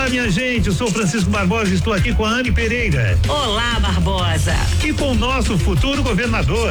Olá, minha gente, eu sou Francisco Barbosa e estou aqui com a Anne Pereira. Olá, Barbosa. E com o nosso futuro governador.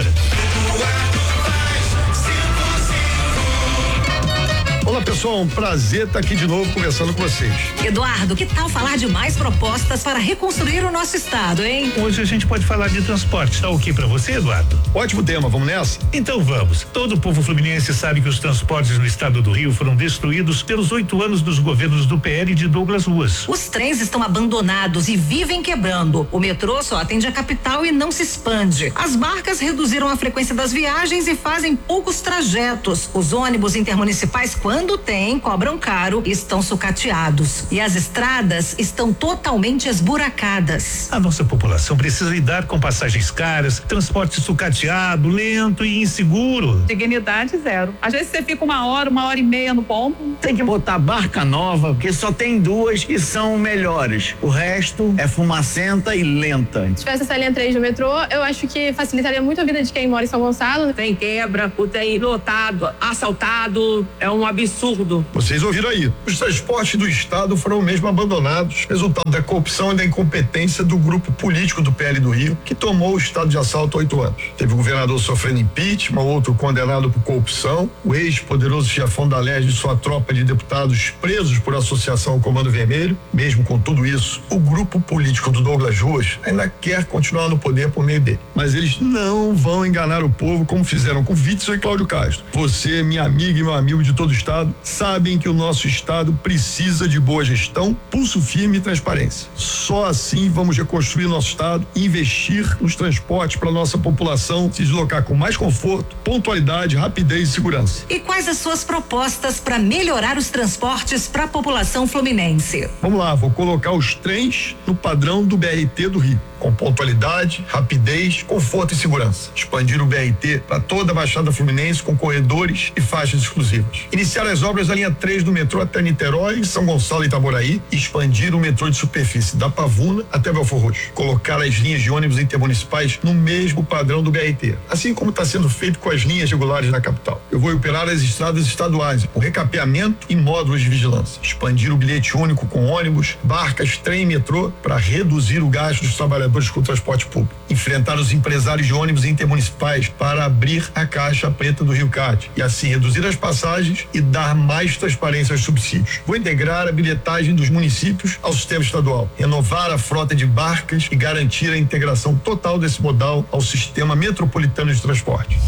Olá, pessoal, um prazer estar aqui de novo conversando com vocês. Eduardo, que tal falar de mais propostas para reconstruir o nosso estado, hein? Hoje a gente pode falar de transporte, tá ok pra você, Eduardo? Ótimo tema, vamos nessa? Então vamos. Todo o povo fluminense sabe que os transportes no estado do Rio foram destruídos pelos 8 anos dos governos do PL e de Douglas Ruas. Os trens estão abandonados e vivem quebrando. O metrô só atende a capital e não se expande. As barcas reduziram a frequência das viagens e fazem poucos trajetos. Os ônibus intermunicipais, quando tem, cobram caro e estão sucateados. E as estradas estão totalmente esburacadas. A nossa população precisa lidar com passagens caras, transporte sucateado, lento e inseguro. Dignidade zero. Às vezes você fica 1 hora, 1 hora e meia no ponto. Tem que botar barca nova, porque só tem 2 que são melhores. O resto é fumacenta e lenta. Se tivesse essa linha 3 do metrô, eu acho que facilitaria muito a vida de quem mora em São Gonçalo. Tem quebra, o trem lotado, assaltado, é um absurdo. Vocês ouviram aí. Os transportes do estado foram mesmo abandonados, resultado da corrupção e da incompetência do grupo político do PL do Rio, que tomou o estado de assalto há 8 anos. Teve o governador sofrendo impeachment, outro condenado por corrupção, o ex-poderoso chefão da LERJ e sua tropa de deputados presos por associação ao Comando Vermelho. Mesmo com tudo isso, o grupo político do Douglas Ruas ainda quer continuar no poder por meio dele. Mas eles não vão enganar o povo como fizeram com Witzel e Cláudio Castro. Você, minha amiga e meu amigo de todo o estado, sabem que o nosso estado precisa de boa gestão, pulso firme e transparência. Só assim vamos reconstruir nosso estado e investir nos transportes para nossa população se deslocar com mais conforto, pontualidade, rapidez e segurança. E quais as suas propostas para melhorar os transportes para a população fluminense? Vamos lá, vou colocar os trens no padrão do BRT do Rio, com pontualidade, rapidez, conforto e segurança. Expandir o BRT para toda a Baixada Fluminense com corredores e faixas exclusivas. Iniciar as obras da linha 3 do metrô até Niterói, São Gonçalo e Itaboraí e expandir o metrô de superfície da Pavuna até Belfor Roxo. Colocar as linhas de ônibus intermunicipais no mesmo padrão do BRT, assim como está sendo feito com as linhas regulares na capital. Eu vou operar as estradas estaduais, com recapeamento e módulos de vigilância. Expandir o bilhete único com ônibus, barcas, trem e metrô para reduzir o gasto dos trabalhadores com o transporte público. Enfrentar os empresários de ônibus intermunicipais para abrir a caixa preta do RioCard e assim reduzir as passagens e dar mais transparência aos subsídios. Vou integrar a bilhetagem dos municípios ao sistema estadual, renovar a frota de barcas e garantir a integração total desse modal ao sistema metropolitano de transporte.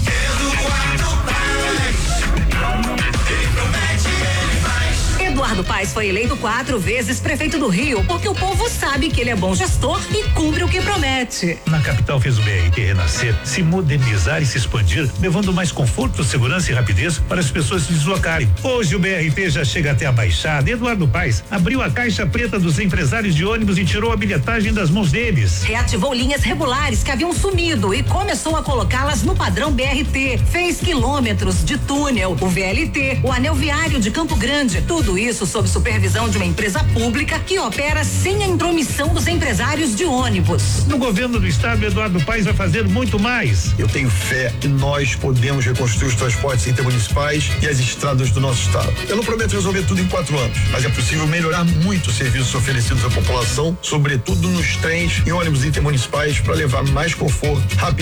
Eduardo Paes foi eleito 4 vezes prefeito do Rio, porque o povo sabe que ele é bom gestor e cumpre o que promete. Na capital fez o BRT renascer, se modernizar e se expandir, levando mais conforto, segurança e rapidez para as pessoas se deslocarem. Hoje o BRT já chega até a Baixada. Eduardo Paes abriu a caixa preta dos empresários de ônibus e tirou a bilhetagem das mãos deles. Reativou linhas regulares que haviam sumido e começou a colocá-las no padrão BRT. Fez quilômetros de túnel, o VLT, o anel viário de Campo Grande. Tudo isso sob supervisão de uma empresa pública que opera sem a intromissão dos empresários de ônibus. No governo do estado, Eduardo Paes vai fazer muito mais. Eu tenho fé que nós podemos reconstruir os transportes intermunicipais e as estradas do nosso estado. Eu não prometo resolver tudo em 4 anos, mas é possível melhorar muito os serviços oferecidos à população, sobretudo nos trens e ônibus intermunicipais, para levar mais conforto, rapidez